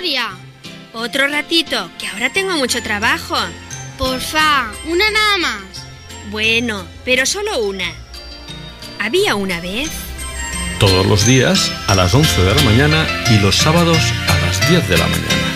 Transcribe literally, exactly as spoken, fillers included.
historia. Otro ratito, que ahora tengo mucho trabajo. Porfa, una nada más. Bueno, pero solo una. Había una vez... Todos los días a las once de la mañana y los sábados a las diez de la mañana.